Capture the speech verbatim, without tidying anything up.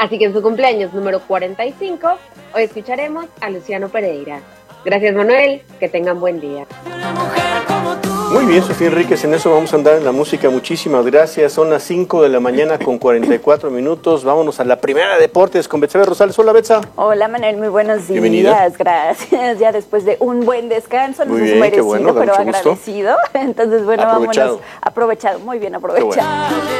Así que en su cumpleaños número cuarenta y cinco, hoy escucharemos a Luciano Pereira. Gracias, Manuel, que tengan buen día. Muy bien, Sofía Enríquez, en eso vamos a andar en la música. Muchísimas gracias. Son las cinco de la mañana con cuarenta y cuatro minutos. Vámonos a la primera de deportes con Betsabe Rosales. Hola, Betsa. Hola, Manuel, muy buenos días. Bienvenida. Gracias. Ya después de un buen descanso, muy nos bien, es merecido, bueno, pero agradecido. Entonces, bueno, aprovechado. vámonos. Aprovechado, muy bien aprovechado.